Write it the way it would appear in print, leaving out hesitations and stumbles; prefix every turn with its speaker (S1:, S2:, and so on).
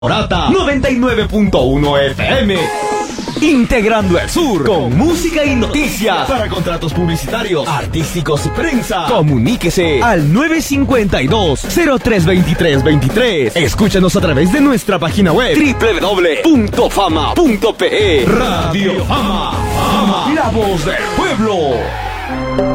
S1: Morata 99.1 FM. Integrando el sur con música y noticias. Para contratos publicitarios, artísticos y prensa, comuníquese al 952-032323. Escúchanos a través de nuestra página web www.fama.pe. Radio Fama, Fama, la voz del pueblo.